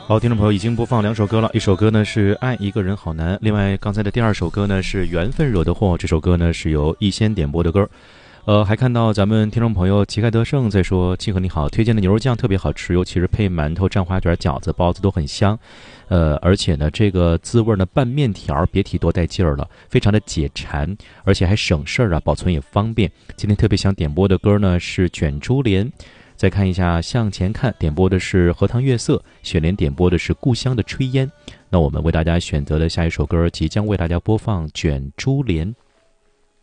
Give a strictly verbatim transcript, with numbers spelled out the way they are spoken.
好，听众朋友，已经播放两首歌了，一首歌呢是《爱一个人好难》，另外刚才的第二首歌呢是《缘分惹的祸》，这首歌呢是由逸仙点播的歌。呃，还看到咱们听众朋友旗开得胜在说，庆和你好，推荐的牛肉酱特别好吃，尤其是配馒头、蘸花卷、饺子、包子都很香。呃，而且呢，这个滋味呢拌面条别提多带劲儿了，非常的解馋，而且还省事儿啊，保存也方便。今天特别想点播的歌呢是卷珠帘。再看一下向前看，点播的是荷塘月色，雪莲点播的是故乡的炊烟。那我们为大家选择的下一首歌即将为大家播放卷珠帘。